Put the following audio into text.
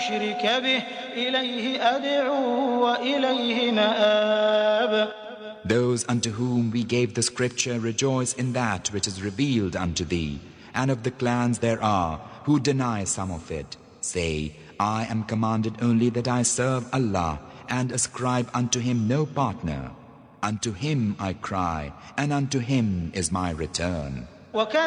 أشرك به إليه أدعو وإليه مآب. Those unto whom we gave the scripture rejoice in that which is revealed unto thee, and of the clans there are who deny some of it. Say, I am commanded only that I serve Allah and ascribe unto him no partner. Unto him I cry, and unto him is my return. وكذلك